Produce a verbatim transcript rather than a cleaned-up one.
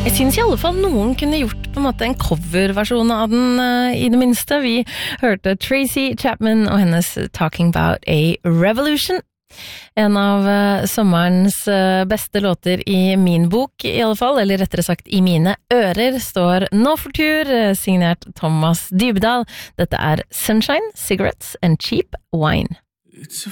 Jeg synes i alle fall noen kunne gjort på en måte en coverversjon av den uh, i det minste. Vi hørte Tracy Chapman og hennes Talking About a Revolution. En av uh, sommerens uh, beste låter i min bok i alle fall, eller rettere sagt i mine ører, står nå for tur, uh, signert Thomas Dybdahl. Dette er Sunshine, Cigarettes and Cheap Wine. It's